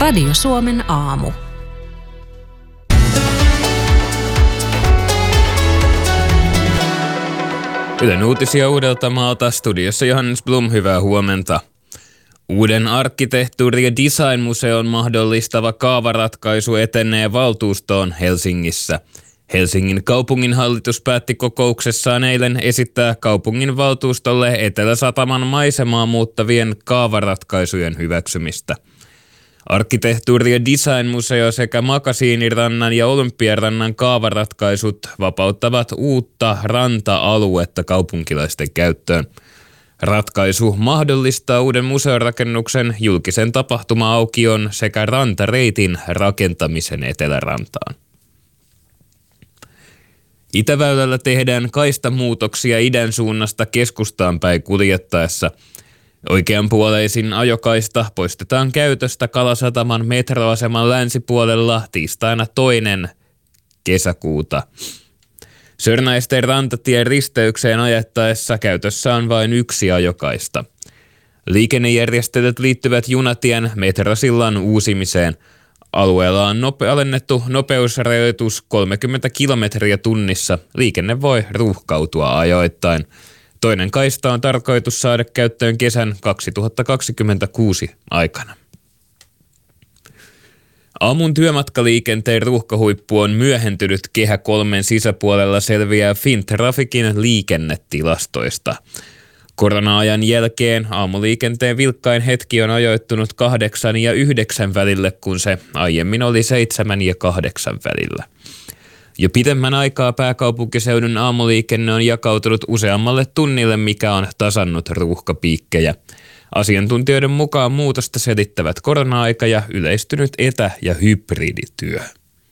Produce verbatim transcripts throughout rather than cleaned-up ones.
Radio Suomen aamu. Ylen uutisia Uudeltamaalta, studiossa Johannes Blum, hyvää huomenta. Uuden arkkitehtuuri- ja designmuseon mahdollistava kaavaratkaisu etenee valtuustoon Helsingissä. Helsingin kaupunginhallitus päätti kokouksessaan eilen esittää kaupungin valtuustolle Etelä-Sataman maisemaa muuttavien kaavaratkaisujen hyväksymistä. Arkkitehtuuri- ja designmuseo sekä Makasiinirannan ja Olympiarannan kaavaratkaisut vapauttavat uutta ranta-aluetta kaupunkilaisten käyttöön. Ratkaisu mahdollistaa uuden museorakennuksen, julkisen tapahtuma-aukion sekä rantareitin rakentamisen Etelärantaan. Itäväylällä tehdään kaistamuutoksia idän suunnasta keskustaan päin kuljettaessa. Oikeanpuoleisin ajokaista poistetaan käytöstä Kalasataman metroaseman länsipuolella tiistaina toinen kesäkuuta. Sörnäisten rantatien risteykseen ajettaessa käytössä on vain yksi ajokaista. Liikennejärjestelyt liittyvät junatien metrosillan uusimiseen. Alueella on nope- alennettu nopeusrajoitus kolmekymmentä kilometriä tunnissa. Liikenne voi ruuhkautua ajoittain. Toinen kaista on tarkoitus saada käyttöön kesän kaksituhattakaksikymmentäkuusi aikana. Aamun työmatkaliikenteen ruuhkahuippu on myöhentynyt Kehä kolmen sisäpuolella, selviää Fintraficin liikennetilastoista. Korona-ajan jälkeen aamuliikenteen vilkkain hetki on ajoittunut kahdeksan ja yhdeksän välille, kun se aiemmin oli seitsemän ja kahdeksan välillä. Jo pitemmän aikaa pääkaupunkiseudun aamuliikenne on jakautunut useammalle tunnille, mikä on tasannut ruuhkapiikkejä. Asiantuntijoiden mukaan muutosta selittävät korona-aika ja yleistynyt etä- ja hybridityö.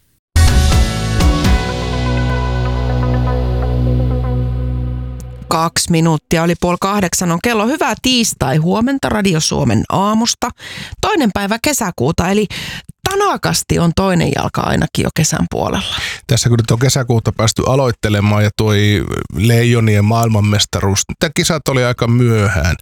Kaksi minuuttia oli puoli kahdeksan on kello. Hyvää tiistai huomenta Radio Suomen aamusta. Toinen päivä kesäkuuta, eli tanakasti on toinen jalka ainakin jo kesän puolella. Tässä kun nyt on kesäkuuta päästy aloittelemaan ja toi Leijonien maailmanmestaruus, tämä kisat oli aika myöhään.